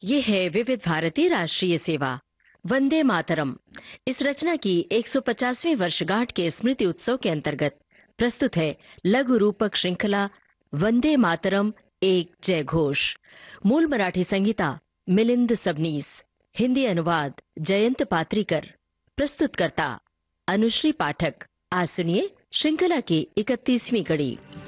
ये है विविध भारती राष्ट्रीय सेवा वंदे मातरम। इस रचना की 150वीं वर्षगांठ के स्मृति उत्सव के अंतर्गत प्रस्तुत है लघु रूपक श्रृंखला वंदे मातरम एक जय घोष। मूल मराठी संगीता मिलिंद सबनीस, हिंदी अनुवाद जयंत पात्रीकर, प्रस्तुतकर्ता अनुश्री पाठक। आज सुनिए श्रृंखला की 31वीं कड़ी।